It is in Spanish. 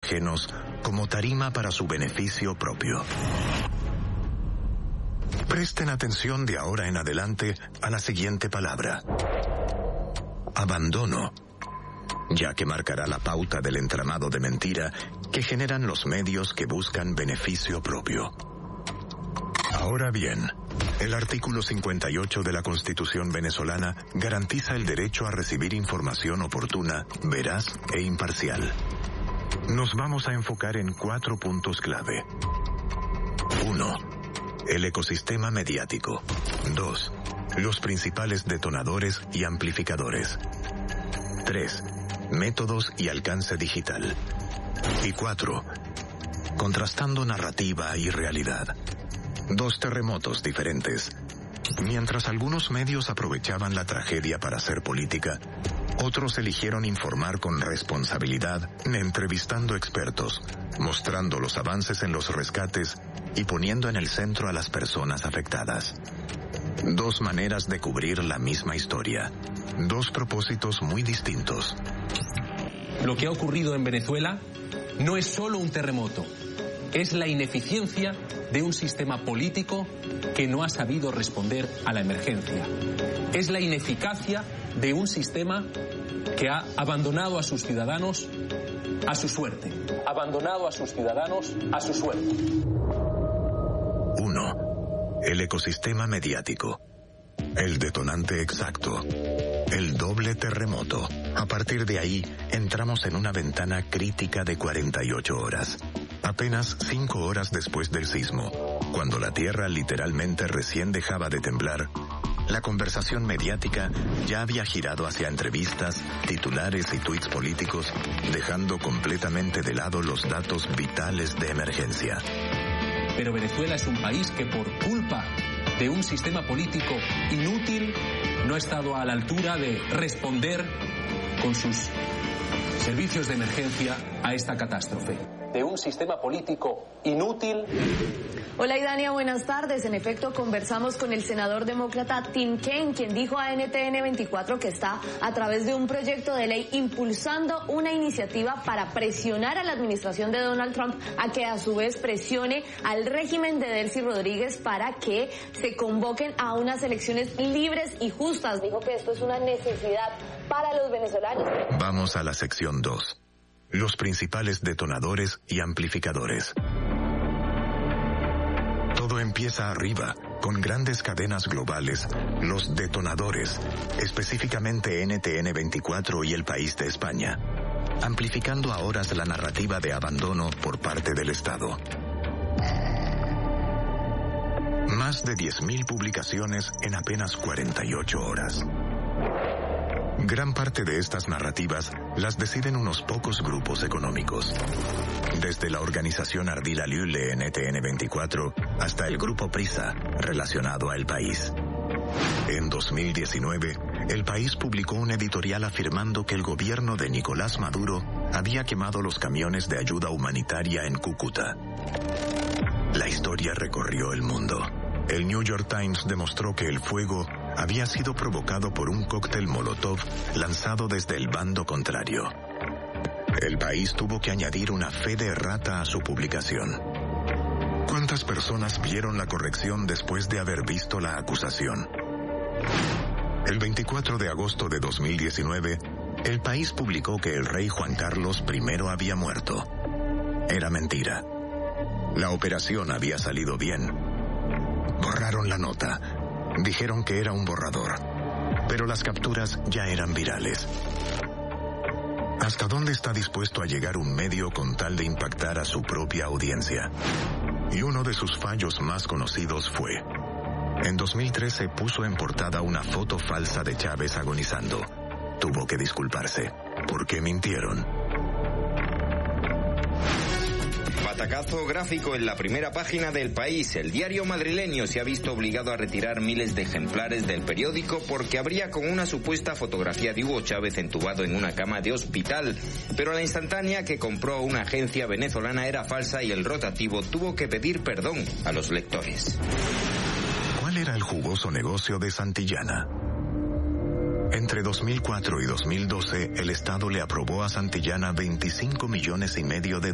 ajenos como tarima para su beneficio propio. Presten atención de ahora en adelante a la siguiente palabra: abandono, ya que marcará la pauta del entramado de mentira que generan los medios que buscan beneficio propio. Ahora bien, el artículo 58 de la Constitución venezolana garantiza el derecho a recibir información oportuna, veraz e imparcial. Nos vamos a enfocar en 4 puntos clave. 1. El ecosistema mediático. 2. Los principales detonadores y amplificadores. 3. Métodos y alcance digital. Y 4. Contrastando narrativa y realidad. 2 terremotos diferentes. Mientras algunos medios aprovechaban la tragedia para hacer política, otros eligieron informar con responsabilidad, entrevistando expertos, mostrando los avances en los rescates y poniendo en el centro a las personas afectadas. 2 maneras de cubrir la misma historia. 2 propósitos muy distintos. Lo que ha ocurrido en Venezuela no es solo un terremoto, es la ineficiencia de un sistema político que no ha sabido responder a la emergencia. Es la ineficacia de un sistema que ha abandonado a sus ciudadanos a su suerte. Abandonado a sus ciudadanos a su suerte. 1. El ecosistema mediático. El detonante exacto. El doble terremoto. A partir de ahí, entramos en una ventana crítica de 48 horas. Apenas 5 horas después del sismo, cuando la Tierra literalmente recién dejaba de temblar, la conversación mediática ya había girado hacia entrevistas, titulares y tuits políticos, dejando completamente de lado los datos vitales de emergencia. Pero Venezuela es un país que por culpa de un sistema político inútil no ha estado a la altura de responder con sus servicios de emergencia a esta catástrofe. De un sistema político inútil. Hola Idania, buenas tardes. En efecto, conversamos con el senador demócrata Tim Kaine, quien dijo a NTN 24 que está a través de un proyecto de ley impulsando una iniciativa para presionar a la administración de Donald Trump a que a su vez presione al régimen de Delcy Rodríguez para que se convoquen a unas elecciones libres y justas. Dijo que esto es una necesidad para los venezolanos. Vamos a la sección 2. Los principales detonadores y amplificadores. Todo empieza arriba, con grandes cadenas globales, los detonadores, específicamente NTN 24 y El País de España, amplificando a horas la narrativa de abandono por parte del Estado. Más de 10.000 publicaciones en apenas 48 horas. Gran parte de estas narrativas las deciden unos pocos grupos económicos. Desde la organización Ardila Lule NTN 24 hasta el grupo Prisa, relacionado a El País. En 2019, El País publicó un editorial afirmando que el gobierno de Nicolás Maduro había quemado los camiones de ayuda humanitaria en Cúcuta. La historia recorrió el mundo. El New York Times demostró que el fuego había sido provocado por un cóctel Molotov lanzado desde el bando contrario. El País tuvo que añadir una fe de errata a su publicación. ¿Cuántas personas vieron la corrección después de haber visto la acusación? El 24 de agosto de 2019, El País publicó que el rey Juan Carlos I había muerto. Era mentira. La operación había salido bien. Borraron la nota. Dijeron que era un borrador, pero las capturas ya eran virales. ¿Hasta dónde está dispuesto a llegar un medio con tal de impactar a su propia audiencia? Y uno de sus fallos más conocidos fue: en 2013 puso en portada una foto falsa de Chávez agonizando. Tuvo que disculparse. ¿Por qué mintieron? Batacazo gráfico en la primera página del País. El diario madrileño se ha visto obligado a retirar miles de ejemplares del periódico porque abría con una supuesta fotografía de Hugo Chávez entubado en una cama de hospital. Pero la instantánea que compró una agencia venezolana era falsa y el rotativo tuvo que pedir perdón a los lectores. ¿Cuál era el jugoso negocio de Santillana? Entre 2004 y 2012, el Estado le aprobó a Santillana 25,5 millones de